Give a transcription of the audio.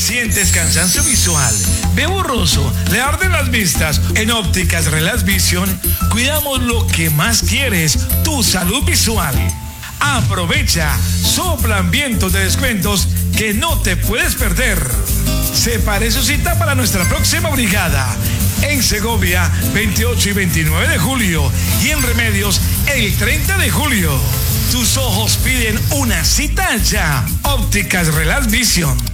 ¿Sientes cansancio visual? ¿Ve borroso? ¿Le arden las vistas? En Ópticas Relax Vision cuidamos lo que más quieres, tu salud visual. Aprovecha, soplan vientos de descuentos que no te puedes perder. Separe su cita para nuestra próxima brigada. En Segovia, 28 y 29 de julio. Y en Remedios, el 30 de julio. Tus ojos piden una cita ya. Ópticas Relax Vision.